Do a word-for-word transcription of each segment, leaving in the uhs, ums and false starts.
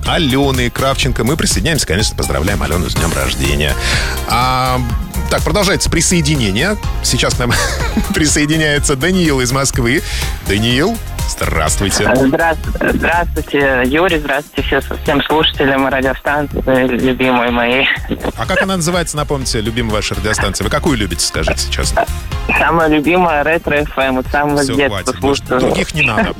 Алены Кравченко. Мы присоединяемся, конечно, поздравляем Алену с днем рождения. А, так, продолжается присоединение. Сейчас к нам присоединяется Даниил из Москвы. Даниил, здравствуйте. Здравствуйте, здравствуйте, Юрий, здравствуйте всем слушателям радиостанции, любимые мои. А как она называется, напомните, любимая ваша радиостанция? Вы какую любите, скажите честно? Самая любимая Ретро эф эм, вот самого Все, детства хватит, слушаю. Других не надо.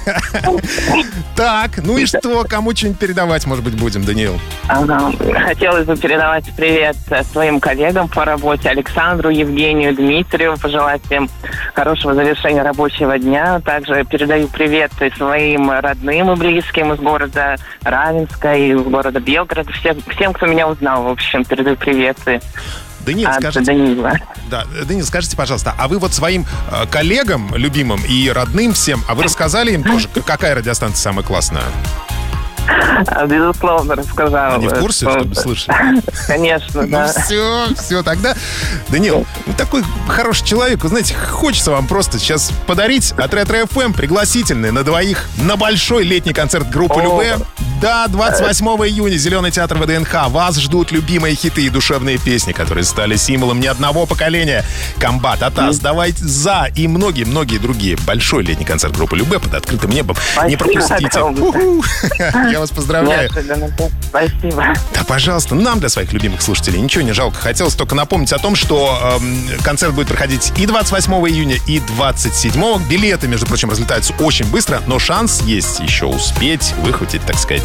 Так, ну и что? Кому что-нибудь передавать, может быть, будем, Даниил? Ага. Хотелось бы передавать привет своим коллегам по работе, Александру, Евгению, Дмитрию, пожелать всем хорошего завершения рабочего дня. Также передаю привет и своим родным и близким из города Равенска, из города Белгорода. Всем, всем, кто меня узнал, в общем, передаю приветы. Даниил, скажите, Даниила. Да, Даниил, скажите, пожалуйста, а вы вот своим э, коллегам, любимым и родным всем, а вы рассказали им тоже, какая радиостанция самая классная? Безусловно, рассказал. Они в курсе, чтобы слышать? Конечно, да. Ну все, все, тогда, Даниил, вы такой хороший человек, вы знаете, хочется вам просто сейчас подарить от Ретро эф эм пригласительный на двоих на большой летний концерт группы Любэ. Да, двадцать восьмого июня, Зеленый театр вэ дэ эн ха. Вас ждут любимые хиты и душевные песни, которые стали символом не одного поколения. Комбат, Атас, Давайте за и многие-многие другие. Большой летний концерт группы Любэ под открытым небом. Не пропустите. Я вас поздравляю. Спасибо. Да, пожалуйста, нам для своих любимых слушателей ничего не жалко. Хотелось только напомнить о том, что э, концерт будет проходить и двадцать восьмого июня, и двадцать седьмого. Билеты, между прочим, разлетаются очень быстро, но шанс есть еще успеть выхватить, так сказать,